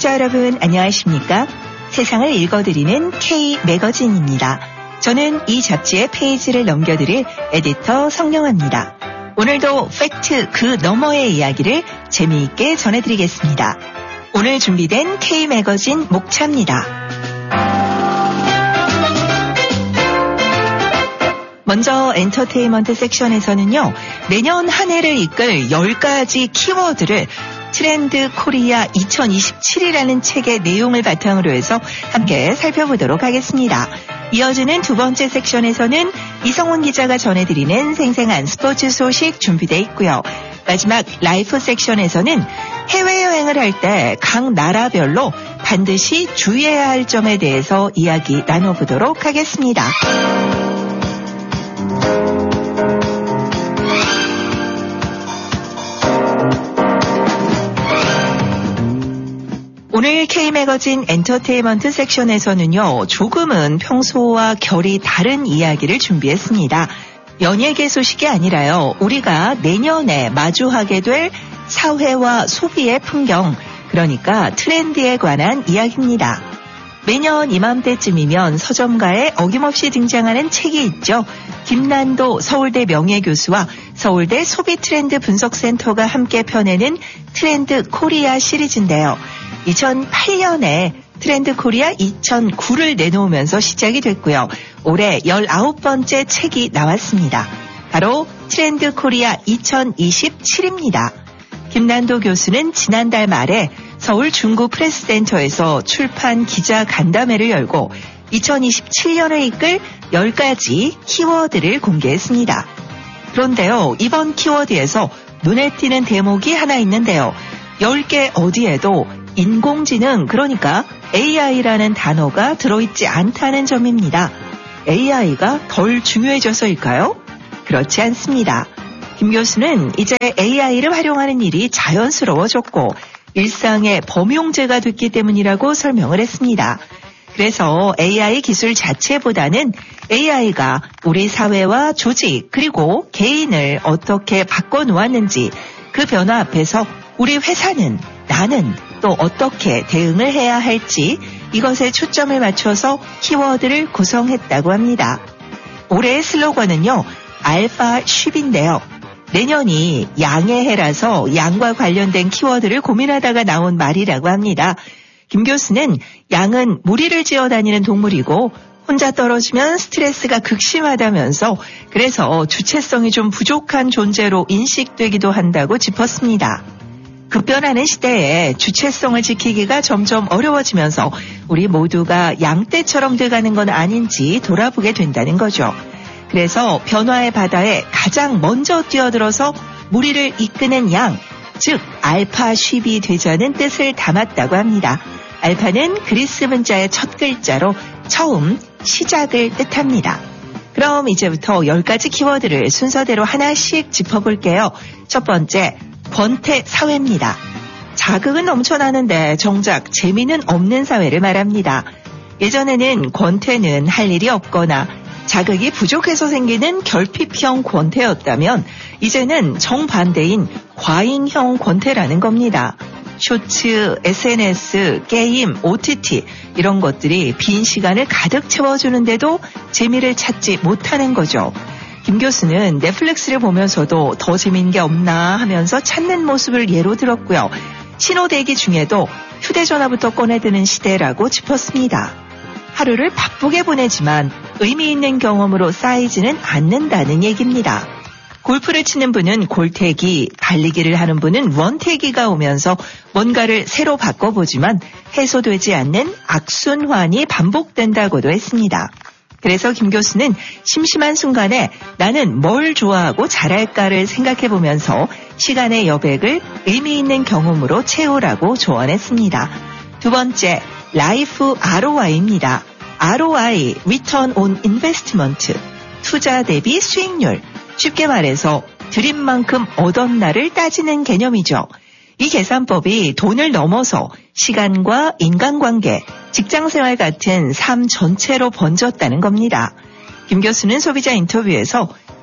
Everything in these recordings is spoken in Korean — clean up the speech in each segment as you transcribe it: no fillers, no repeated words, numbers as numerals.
청취자 여러분 안녕하십니까? 세상을 읽어드리는 K매거진입니다. 저는 이 잡지의 페이지를 넘겨드릴 에디터 성령아입니다. 오늘도 팩트 그 너머의 이야기를 재미있게 전해드리겠습니다. 오늘 준비된 K매거진 목차입니다. 먼저 엔터테인먼트 섹션에서는요. 내년 한 해를 이끌 10가지 키워드를 트렌드 코리아 2027이라는 책의 내용을 바탕으로 해서 함께 살펴보도록 하겠습니다. 이어지는 두 번째 섹션에서는 이성훈 기자가 전해드리는 생생한 스포츠 소식 준비되어 있고요. 마지막 라이프 섹션에서는 해외여행을 할 때 각 나라별로 반드시 주의해야 할 점에 대해서 이야기 나눠보도록 하겠습니다. 오늘 K매거진 엔터테인먼트 섹션에서는요. 조금은 평소와 결이 다른 이야기를 준비했습니다. 연예계 소식이 아니라요. 우리가 내년에 마주하게 될 사회와 소비의 풍경, 그러니까 트렌드에 관한 이야기입니다. 매년 이맘때쯤이면 서점가에 어김없이 등장하는 책이 있죠. 김난도 서울대 명예교수와 서울대 소비트렌드 분석센터가 함께 펴내는 트렌드 코리아 시리즈인데요. 2008년에 트렌드 코리아 2009를 내놓으면서 시작이 됐고요. 올해 19번째 책이 나왔습니다. 바로 트렌드 코리아 2027입니다. 김난도 교수는 지난달 말에 서울 중구 프레스센터에서 출판 기자 간담회를 열고 2027년을 이끌 10가지 키워드를 공개했습니다. 그런데요, 이번 키워드에서 눈에 띄는 대목이 하나 있는데요. 10개 어디에도 인공지능, 그러니까 AI라는 단어가 들어있지 않다는 점입니다. AI가 덜 중요해져서일까요? 그렇지 않습니다. 김 교수는 이제 AI를 활용하는 일이 자연스러워졌고 일상의 범용제가 됐기 때문이라고 설명을 했습니다. 그래서 AI 기술 자체보다는 AI가 우리 사회와 조직 그리고 개인을 어떻게 바꿔놓았는지 그 변화 앞에서 우리 회사는, 나는 또 어떻게 대응을 해야 할지 이것에 초점을 맞춰서 키워드를 구성했다고 합니다. 올해의 슬로건은요. 알파 쉽인데요. 내년이 양의 해라서 양과 관련된 키워드를 고민하다가 나온 말이라고 합니다. 김 교수는 양은 무리를 지어다니는 동물이고 혼자 떨어지면 스트레스가 극심하다면서 그래서 주체성이 좀 부족한 존재로 인식되기도 한다고 짚었습니다. 급변하는 시대에 주체성을 지키기가 점점 어려워지면서 우리 모두가 양떼처럼 돼가는 건 아닌지 돌아보게 된다는 거죠. 그래서 변화의 바다에 가장 먼저 뛰어들어서 무리를 이끄는 양, 즉 알파 쉽이 되자는 뜻을 담았다고 합니다. 알파는 그리스 문자의 첫 글자로 처음, 시작을 뜻합니다. 그럼 이제부터 10가지 키워드를 순서대로 하나씩 짚어볼게요. 첫 번째, 권태 사회입니다. 자극은 넘쳐나는데 정작 재미는 없는 사회를 말합니다. 예전에는 권태는 할 일이 없거나 자극이 부족해서 생기는 결핍형 권태였다면 이제는 정반대인 과잉형 권태라는 겁니다. 쇼츠, SNS, 게임, OTT 이런 것들이 빈 시간을 가득 채워주는데도 재미를 찾지 못하는 거죠. 김 교수는 넷플릭스를 보면서도 더 재미있는 게 없나 하면서 찾는 모습을 예로 들었고요. 신호대기 중에도 휴대전화부터 꺼내드는 시대라고 짚었습니다. 하루를 바쁘게 보내지만 의미 있는 경험으로 쌓이지는 않는다는 얘기입니다. 골프를 치는 분은 골태기, 달리기를 하는 분은 원태기가 오면서 뭔가를 새로 바꿔보지만 해소되지 않는 악순환이 반복된다고도 했습니다. 그래서 김 교수는 심심한 순간에 나는 뭘 좋아하고 잘할까를 생각해보면서 시간의 여백을 의미 있는 경험으로 채우라고 조언했습니다. 두 번째, 라이프 ROI입니다. ROI, Return on Investment, 투자 대비 수익률. 쉽게 말해서 드림만큼 얻었나를 따지는 개념이죠. 이 계산법이 돈을 넘어서 시간과 인간관계, 직장생활 같은 삶 전체로 번졌다는 겁니다. 김 교수는 소비자 인터뷰에서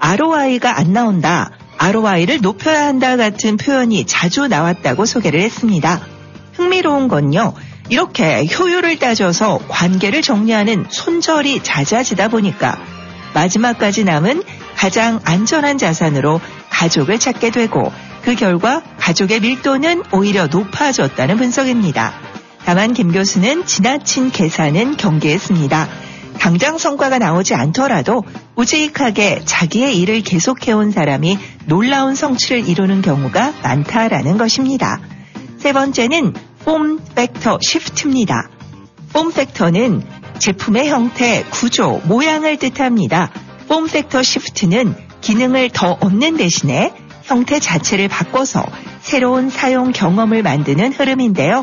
ROI가 안 나온다, ROI를 높여야 한다 같은 표현이 자주 나왔다고 소개를 했습니다. 흥미로운 건요. 이렇게 효율을 따져서 관계를 정리하는 손절이 잦아지다 보니까 마지막까지 남은 가장 안전한 자산으로 가족을 찾게 되고 그 결과 가족의 밀도는 오히려 높아졌다는 분석입니다. 다만 김 교수는 지나친 계산은 경계했습니다. 당장 성과가 나오지 않더라도 우직하게 자기의 일을 계속해온 사람이 놀라운 성취를 이루는 경우가 많다라는 것입니다. 세 번째는 폼 팩터 시프트입니다. 폼 팩터는 제품의 형태, 구조, 모양을 뜻합니다. 폼 팩터 시프트는 기능을 더 얻는 대신에 형태 자체를 바꿔서 새로운 사용 경험을 만드는 흐름인데요.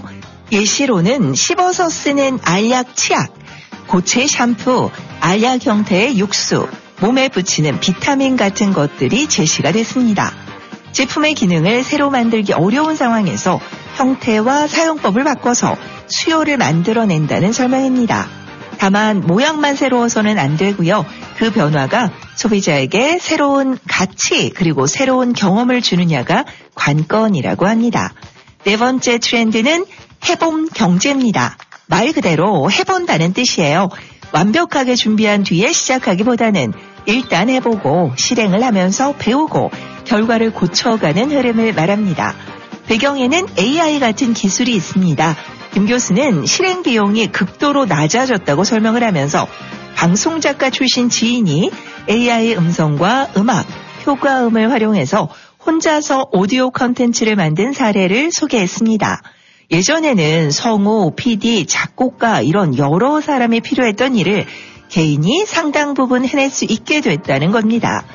예시로는 씹어서 쓰는 알약 치약, 고체 샴푸, 알약 형태의 육수, 몸에 붙이는 비타민 같은 것들이 제시가 됐습니다. 제품의 기능을 새로 만들기 어려운 상황에서 형태와 사용법을 바꿔서 수요를 만들어낸다는 설명입니다. 다만 모양만 새로워서는 안 되고요. 그 변화가 소비자에게 새로운 가치 그리고 새로운 경험을 주느냐가 관건이라고 합니다. 네 번째 트렌드는 해봄 경제입니다. 말 그대로 해본다는 뜻이에요. 완벽하게 준비한 뒤에 시작하기보다는 일단 해보고 실행을 하면서 배우고 결과를 고쳐가는 흐름을 말합니다. 배경에는 AI 같은 기술이 있습니다. 김 교수는 실행 비용이 극도로 낮아졌다고 설명을 하면서 방송작가 출신 지인이 AI 음성과 음악, 효과음을 활용해서 혼자서 오디오 컨텐츠를 만든 사례를 소개했습니다. 예전에는 성우, PD, 작곡가 이런 여러 사람이 필요했던 일을 개인이 상당 부분 해낼 수 있게 됐다는 겁니다.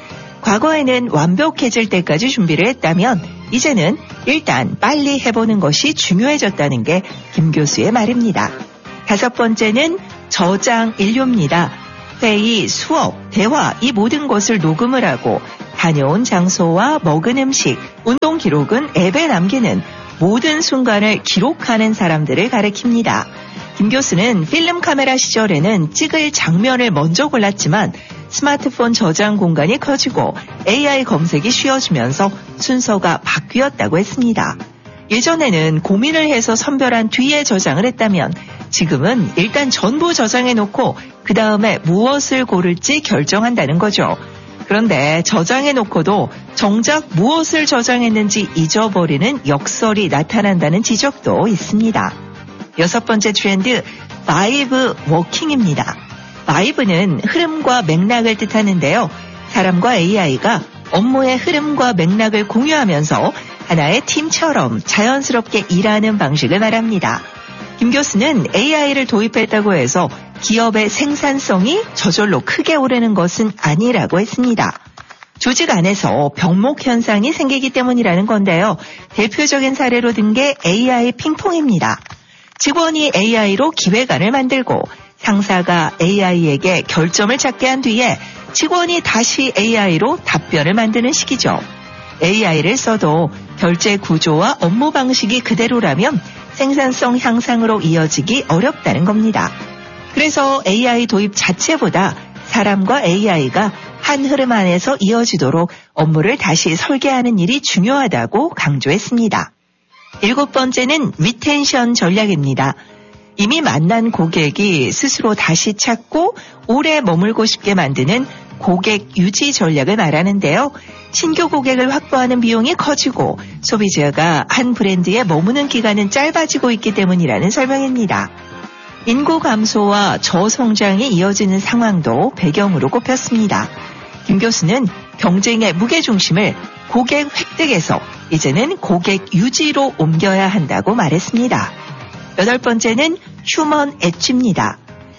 과거에는 완벽해질 때까지 준비를 했다면 이제는 일단 빨리 해보는 것이 중요해졌다는 게 김 교수의 말입니다. 다섯 번째는 저장 인류입니다. 회의, 수업, 대화 이 모든 것을 녹음을 하고 다녀온 장소와 먹은 음식, 운동 기록은 앱에 남기는 모든 순간을 기록하는 사람들을 가리킵니다. 김 교수는 필름 카메라 시절에는 찍을 장면을 먼저 골랐지만 스마트폰 저장 공간이 커지고 AI 검색이 쉬워지면서 순서가 바뀌었다고 했습니다. 예전에는 고민을 해서 선별한 뒤에 저장을 했다면 지금은 일단 전부 저장해놓고 그 다음에 무엇을 고를지 결정한다는 거죠. 그런데 저장해놓고도 정작 무엇을 저장했는지 잊어버리는 역설이 나타난다는 지적도 있습니다. 여섯 번째 트렌드, 바이브 워킹입니다. 바이브는 흐름과 맥락을 뜻하는데요. 사람과 AI가 업무의 흐름과 맥락을 공유하면서 하나의 팀처럼 자연스럽게 일하는 방식을 말합니다. 김 교수는 AI를 도입했다고 해서 기업의 생산성이 저절로 크게 오르는 것은 아니라고 했습니다. 조직 안에서 병목 현상이 생기기 때문이라는 건데요. 대표적인 사례로 든 게 AI 핑퐁입니다. 직원이 AI로 기획안을 만들고 상사가 AI에게 결점을 찾게 한 뒤에 직원이 다시 AI로 답변을 만드는 식이죠. AI를 써도 결제 구조와 업무 방식이 그대로라면 생산성 향상으로 이어지기 어렵다는 겁니다. 그래서 AI 도입 자체보다 사람과 AI가 한 흐름 안에서 이어지도록 업무를 다시 설계하는 일이 중요하다고 강조했습니다. 일곱 번째는 리텐션 전략입니다. 이미 만난 고객이 스스로 다시 찾고 오래 머물고 싶게 만드는 고객 유지 전략을 말하는데요. 신규 고객을 확보하는 비용이 커지고 소비자가 한 브랜드에 머무는 기간은 짧아지고 있기 때문이라는 설명입니다. 인구 감소와 저성장이 이어지는 상황도 배경으로 꼽혔습니다. 김 교수는 경쟁의 무게중심을 고객 획득에서 이제는 고객 유지로 옮겨야 한다고 말했습니다. 여덟 번째는 휴먼 엣지입니다.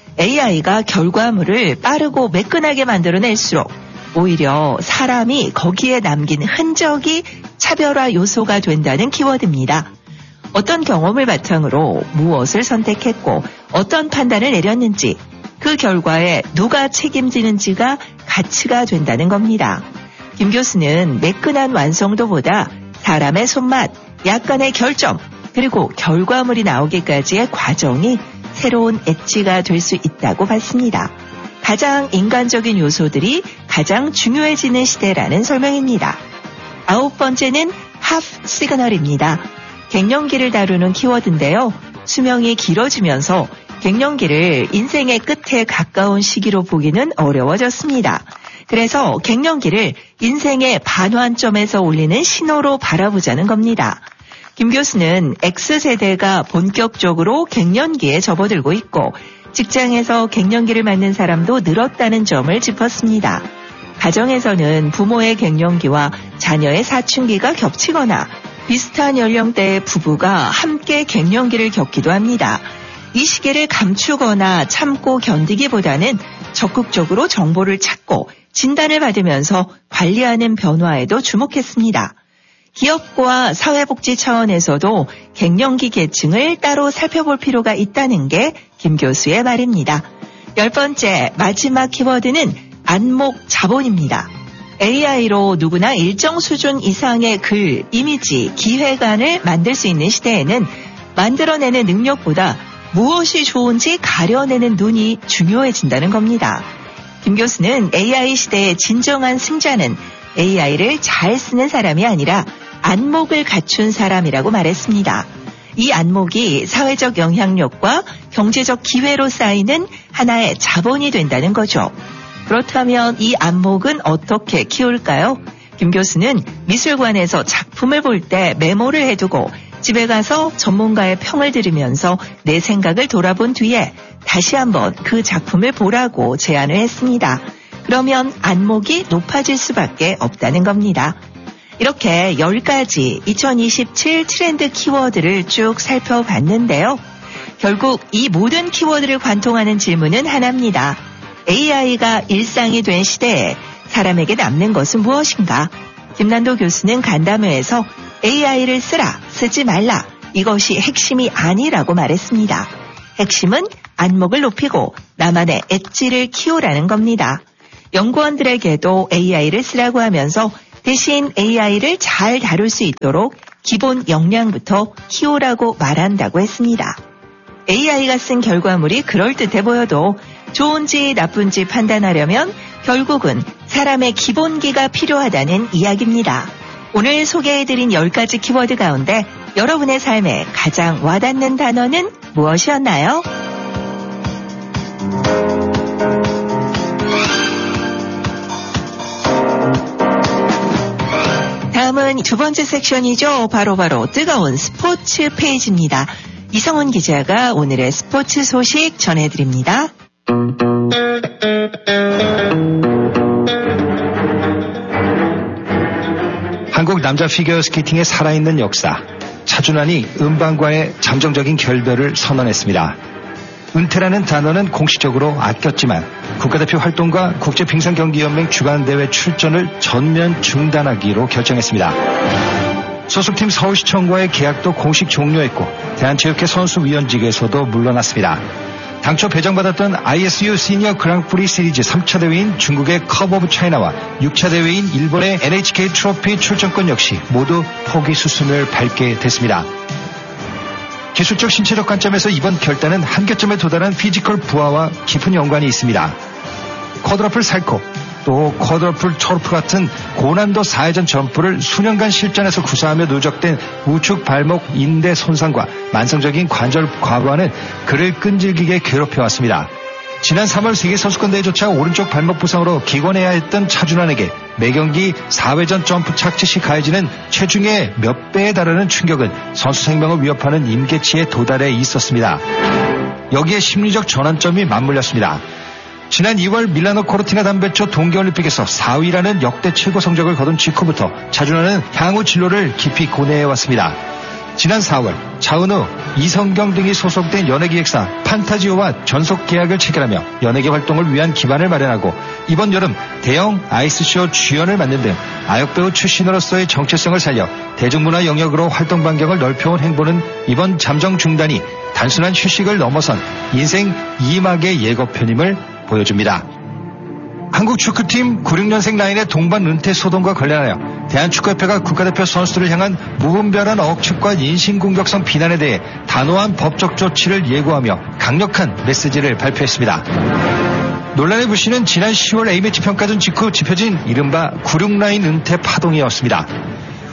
AI가 결과물을 빠르고 매끈하게 만들어낼수록 오히려 사람이 거기에 남긴 흔적이 차별화 요소가 된다는 키워드입니다. 어떤 경험을 바탕으로 무엇을 선택했고 어떤 판단을 내렸는지 그 결과에 누가 책임지는지가 가치가 된다는 겁니다. 김 교수는 매끈한 완성도보다 사람의 손맛, 약간의 결점, 그리고 결과물이 나오기까지의 과정이 새로운 엣지가 될 수 있다고 봤습니다. 가장 인간적인 요소들이 가장 중요해지는 시대라는 설명입니다. 아홉 번째는 하프 시그널입니다. 갱년기를 다루는 키워드인데요. 수명이 길어지면서 갱년기를 인생의 끝에 가까운 시기로 보기는 어려워졌습니다. 그래서 갱년기를 인생의 반환점에서 올리는 신호로 바라보자는 겁니다. 김 교수는 X세대가 본격적으로 갱년기에 접어들고 있고 직장에서 갱년기를 맞는 사람도 늘었다는 점을 짚었습니다. 가정에서는 부모의 갱년기와 자녀의 사춘기가 겹치거나 비슷한 연령대의 부부가 함께 갱년기를 겪기도 합니다. 이 시기를 감추거나 참고 견디기보다는 적극적으로 정보를 찾고 진단을 받으면서 관리하는 변화에도 주목했습니다. 기업과 사회복지 차원에서도 갱년기 계층을 따로 살펴볼 필요가 있다는 게 김 교수의 말입니다. 10번째 마지막 키워드는 안목 자본입니다. AI로 누구나 일정 수준 이상의 글, 이미지, 기획안을 만들 수 있는 시대에는 만들어내는 능력보다 무엇이 좋은지 가려내는 눈이 중요해진다는 겁니다. 김 교수는 AI 시대의 진정한 승자는 AI를 잘 쓰는 사람이 아니라 안목을 갖춘 사람이라고 말했습니다. 이 안목이 사회적 영향력과 경제적 기회로 쌓이는 하나의 자본이 된다는 거죠. 그렇다면 이 안목은 어떻게 키울까요? 김 교수는 미술관에서 작품을 볼 때 메모를 해두고 집에 가서 전문가의 평을 들으면서 내 생각을 돌아본 뒤에 다시 한번 그 작품을 보라고 제안을 했습니다. 그러면 안목이 높아질 수밖에 없다는 겁니다. 이렇게 10가지 2027 트렌드 키워드를 쭉 살펴봤는데요. 결국 이 모든 키워드를 관통하는 질문은 하나입니다. AI가 일상이 된 시대에 사람에게 남는 것은 무엇인가? 김난도 교수는 간담회에서 AI를 쓰라, 쓰지 말라. 이것이 핵심이 아니라고 말했습니다. 핵심은 안목을 높이고 나만의 엣지를 키우라는 겁니다. 연구원들에게도 AI를 쓰라고 하면서 대신 AI를 잘 다룰 수 있도록 기본 역량부터 키우라고 말한다고 했습니다. AI가 쓴 결과물이 그럴듯해 보여도 좋은지 나쁜지 판단하려면 결국은 사람의 기본기가 필요하다는 이야기입니다. 오늘 소개해드린 10가지 키워드 가운데 여러분의 삶에 가장 와닿는 단어는 무엇이었나요? 다음은 두 번째 섹션이죠. 바로 뜨거운 스포츠 페이지입니다. 이성훈 기자가 오늘의 스포츠 소식 전해드립니다. 한국 남자 피겨스케이팅의 살아있는 역사, 차준환이 음반과의 잠정적인 결별을 선언했습니다. 은퇴라는 단어는 공식적으로 아꼈지만 국가대표 활동과 국제빙상경기연맹 주간대회 출전을 전면 중단하기로 결정했습니다. 소속팀 서울시청과의 계약도 공식 종료했고 대한체육회 선수위원직에서도 물러났습니다. 당초 배정받았던 ISU 시니어 그랑프리 시리즈 3차 대회인 중국의 컵 오브 차이나와 6차 대회인 일본의 NHK 트로피 출전권 역시 모두 포기 수순을 밟게 됐습니다. 기술적 신체적 관점에서 이번 결단은 한계점에 도달한 피지컬 부하와 깊은 연관이 있습니다. 쿼드러플 살코, 또 쿼드러플 초르프 같은 고난도 4회전 점프를 수년간 실전에서 구사하며 누적된 우측 발목 인대 손상과 만성적인 관절 과부하는 그를 끈질기게 괴롭혀왔습니다. 지난 3월 세계선수권대회조차 오른쪽 발목 부상으로 기권해야 했던 차준환에게 매경기 4회전 점프 착지 시 가해지는 체중의 몇 배에 달하는 충격은 선수 생명을 위협하는 임계치에 도달해 있었습니다. 여기에 심리적 전환점이 맞물렸습니다. 지난 2월 밀라노 코르티나 담베초 동계올림픽에서 4위라는 역대 최고 성적을 거둔 직후부터 차준환은 향후 진로를 깊이 고뇌해왔습니다. 지난 4월 차은우, 이성경 등이 소속된 연예기획사 판타지오와 전속 계약을 체결하며 연예계 활동을 위한 기반을 마련하고 이번 여름 대형 아이스쇼 주연을 맡는 등 아역배우 출신으로서의 정체성을 살려 대중문화 영역으로 활동 반경을 넓혀온 행보는 이번 잠정 중단이 단순한 휴식을 넘어선 인생 2막의 예고편임을 보여줍니다. 한국 축구팀 96년생 라인의 동반 은퇴 소동과 관련하여 대한축구협회가 국가대표 선수들을 향한 무분별한 억측과 인신공격성 비난에 대해 단호한 법적 조치를 예고하며 강력한 메시지를 발표했습니다. 논란의 불씨는 지난 10월 A매치 평가전 직후 짚혀진 이른바 96라인 은퇴 파동이었습니다.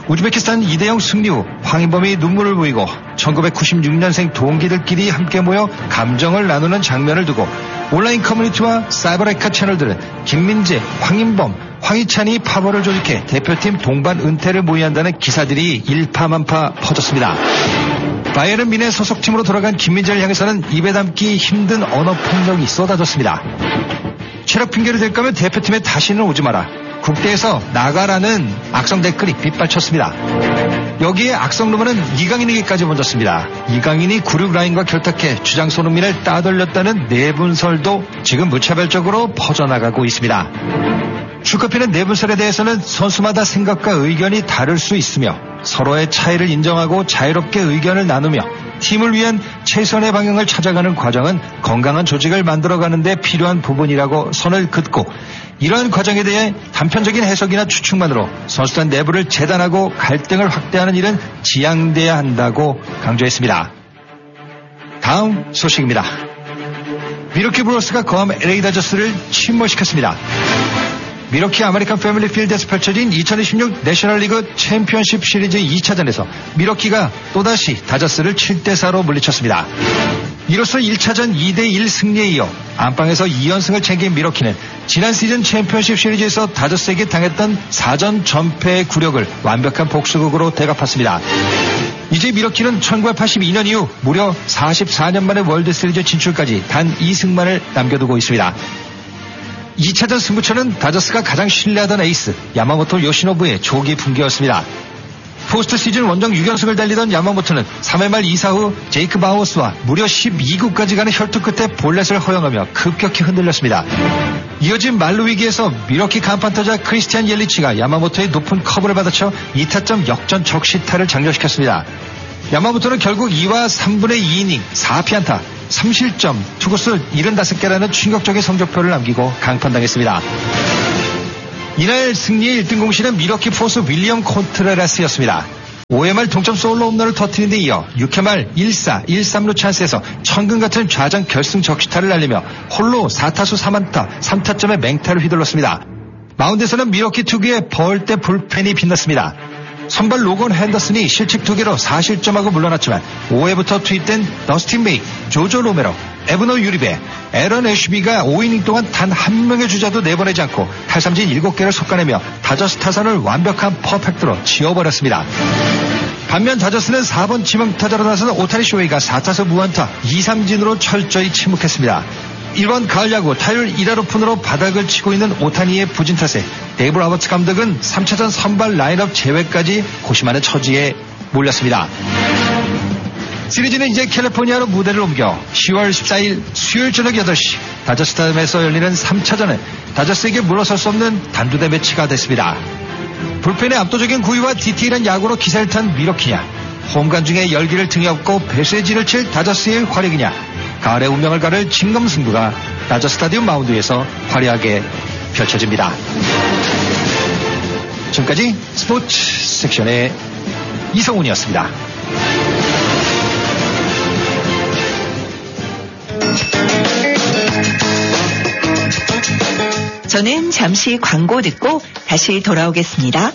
우즈베키스탄 2대0 승리 후 황인범이 눈물을 보이고 1996년생 동기들끼리 함께 모여 감정을 나누는 장면을 두고 온라인 커뮤니티와 사이버레카 채널들은 김민재, 황인범, 황희찬이 파벌을 조직해 대표팀 동반 은퇴를 모의한다는 기사들이 일파만파 퍼졌습니다. 바이에른 뮌헨 소속팀으로 돌아간 김민재를 향해서는 입에 담기 힘든 언어폭력이 쏟아졌습니다. 체력 핑계를 댈 거면 대표팀에 다시는 오지 마라. 국대에서 나가라는 악성 댓글이 빗발쳤습니다. 여기에 악성 루머는 이강인에게까지 번졌습니다. 이강인이 96 라인과 결탁해 주장 손흥민을 따돌렸다는 내분설도 지금 무차별적으로 퍼져나가고 있습니다. 축구팬은 내분설에 대해서는 선수마다 생각과 의견이 다를 수 있으며 서로의 차이를 인정하고 자유롭게 의견을 나누며 팀을 위한 최선의 방향을 찾아가는 과정은 건강한 조직을 만들어가는 데 필요한 부분이라고 선을 긋고 이러한 과정에 대해 단편적인 해석이나 추측만으로 선수단 내부를 재단하고 갈등을 확대하는 일은 지양돼야 한다고 강조했습니다. 다음 소식입니다. 미러키 브루스가 거함 LA 다저스를 침몰시켰습니다. 미러키 아메리칸 패밀리 필드에서 펼쳐진 2026 내셔널리그 챔피언십 시리즈 2차전에서 미러키가 또다시 다저스를 7대4로 물리쳤습니다. 이로써 1차전 2대1 승리에 이어 안방에서 2연승을 챙긴 미러키는 지난 시즌 챔피언십 시리즈에서 다저스에게 당했던 4전 전패의 굴욕을 완벽한 복수극으로 대갚았습니다. 이제 미러키는 1982년 이후 무려 44년 만에 월드시리즈 진출까지 단 2승만을 남겨두고 있습니다. 2차전 승부처는 다저스가 가장 신뢰하던 에이스 야마모토 요시노부의 조기 붕괴였습니다. 포스트 시즌 원정 6연승을 달리던 야마모토는 3회 말 2사 후 제이크 바우스와 무려 12구까지 가는 혈투 끝에 볼넷을 허용하며 급격히 흔들렸습니다. 이어진 말루 위기에서 미러키 간판타자 크리스티안 옐리치가 야마모토의 높은 커브를 받아쳐 2타점 역전 적시타를 장려시켰습니다. 야마모토는 결국 2와 3분의 2이닝 4피안타 3실점 투구수 75개라는 충격적인 성적표를 남기고 강판당했습니다. 이날 승리의 1등 공신은 미러키 포스 윌리엄 콘트레라스였습니다. 5회 말 동점 솔로 홈런을 터뜨린 데 이어 6회 말 1사 1-3루 찬스에서 천근 같은 좌전 결승 적시타를 날리며 홀로 4타수 3안타 3타점의 맹타를 휘둘렀습니다. 마운드에서는 미러키 특유의 벌떼 불펜이 빛났습니다. 선발 로건 핸더슨이 실책 2개로 4실점하고 물러났지만 5회부터 투입된 더스틴 메이, 조조 로메로, 에브너 유리베, 에런 애쉬비가 5이닝 동안 단 한 명의 주자도 내보내지 않고 탈삼진 7개를 솎아내며 다저스 타선을 완벽한 퍼펙트로 지워버렸습니다. 반면 다저스는 4번 지명타자로 나선 오타니 쇼헤이가 4타수 무안타 2-3진으로 철저히 침묵했습니다. 이번 가을 야구 타율 1할 오픈으로 바닥을 치고 있는 오타니의 부진 탓에 데이브 로버츠 감독은 3차전 선발 라인업 제외까지 고심하는 처지에 몰렸습니다. 시리즈는 이제 캘리포니아로 무대를 옮겨 10월 14일 수요일 저녁 8시 다저스타임에서 열리는 3차전은 다저스에게 물러설 수 없는 단두대 매치가 됐습니다. 불펜의 압도적인 구위와 디테일한 야구로 기세를 탄 미러키냐, 홈간 중에 열기를 등에 업고 배수의 진을 칠 다저스의 화력이냐, 가을의 운명을 가를 진검승부가 다저 스타디움 마운드에서 화려하게 펼쳐집니다. 지금까지 스포츠 섹션의 이성훈이었습니다. 저는 잠시 광고 듣고 다시 돌아오겠습니다.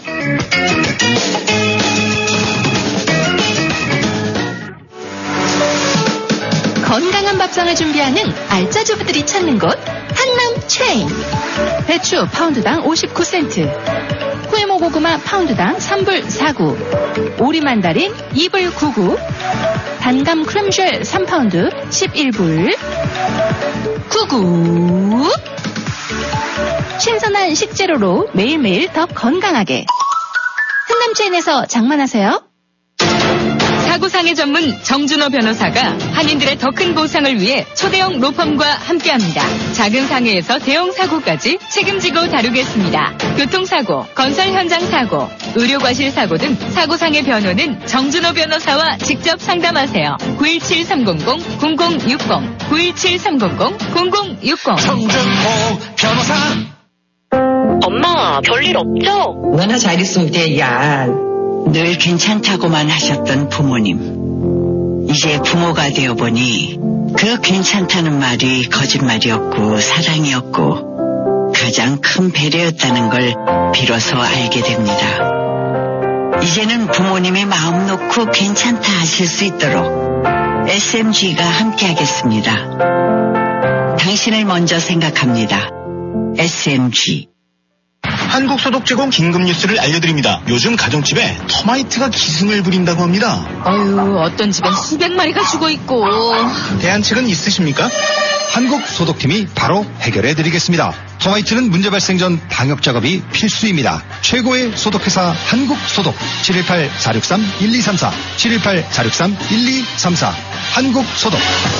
건강한 밥상을 준비하는 알짜 주부들이 찾는 곳 한남 체인. 배추 파운드당 59센트, 코에모 고구마 파운드당 3불 49, 오리 만다린 2불 99, 단감 크림쉘 3파운드 11불 99. 신선한 식재료로 매일매일 더 건강하게 한남 체인에서 장만하세요. 사고상해 전문 정준호 변호사가 한인들의 더 큰 보상을 위해 초대형 로펌과 함께합니다. 작은 상해에서 대형 사고까지 책임지고 다루겠습니다. 교통사고, 건설 현장 사고, 의료과실 사고 등 사고상해 변호는 정준호 변호사와 직접 상담하세요. 917-300-0060 917-300-0060 정준호 변호사. 엄마, 별일 없죠? 너나 잘 있으면 돼, 야. 늘 괜찮다고만 하셨던 부모님. 이제 부모가 되어보니 그 괜찮다는 말이 거짓말이었고 사랑이었고 가장 큰 배려였다는 걸 비로소 알게 됩니다. 이제는 부모님이 마음 놓고 괜찮다 하실 수 있도록 SMG가 함께하겠습니다. 당신을 먼저 생각합니다. SMG. 한국소독제공 긴급 뉴스를 알려드립니다. 요즘 가정집에 터마이트가 기승을 부린다고 합니다. 어휴, 어떤 집엔 수백 마리가 죽어있고. 대안책은 있으십니까? 한국소독팀이 바로 해결해드리겠습니다. 터마이트는 문제 발생 전 방역작업이 필수입니다. 최고의 소독회사 한국소독 718-463-1234 718-463-1234 한국소독.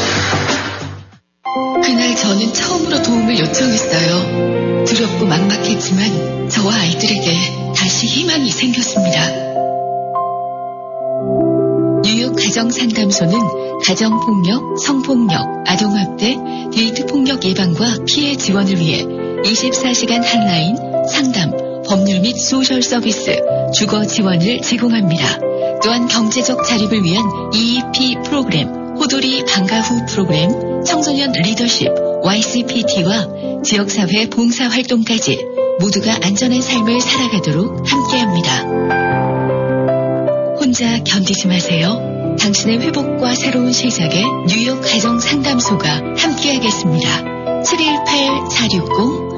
그날 저는 처음으로 도움을 요청했어요. 두렵고 막막했지만 저와 아이들에게 다시 희망이 생겼습니다. 뉴욕 가정상담소는 가정폭력, 성폭력, 아동학대, 데이트폭력 예방과 피해 지원을 위해 24시간 한라인, 상담, 법률 및 소셜 서비스, 주거 지원을 제공합니다. 또한 경제적 자립을 위한 EEP 프로그램, 호돌이 방과 후 프로그램, 청소년 리더십, YCPT와 지역사회 봉사활동까지 모두가 안전한 삶을 살아가도록 함께합니다. 혼자 견디지 마세요. 당신의 회복과 새로운 시작에 뉴욕 가정상담소가 함께하겠습니다. 718-460